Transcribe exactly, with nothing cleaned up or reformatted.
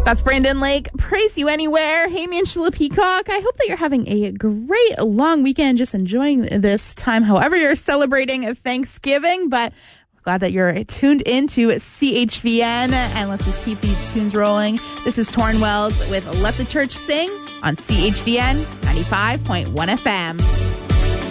That's Brandon Lake. Praise You Anywhere. Hey, me, Angela Peacock. I hope that you're having a great long weekend, just enjoying this time, however you're celebrating Thanksgiving. But glad that you're tuned into C H V N, and let's just keep these tunes rolling. This is Torn Wells with Let the Church Sing on C H V N ninety-five point one F M.